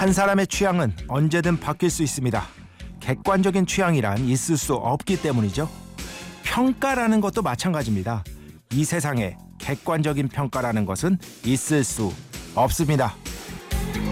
한 사람의 취향은 언제든 바뀔 수 있습니다. 객관적인 취향이란 있을 수 없기 때문이죠. 평가라는 것도 마찬가지입니다. 이 세상에 객관적인 평가라는 것은 있을 수 없습니다.